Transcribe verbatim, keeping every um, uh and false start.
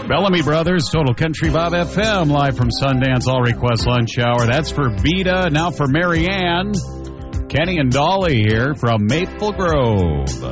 Bellamy Brothers, Total Country Bob F M, live from Sundance All Request Lunch Hour. That's for Beta, now for Mary Ann. Kenny and Dolly here from Maple Grove.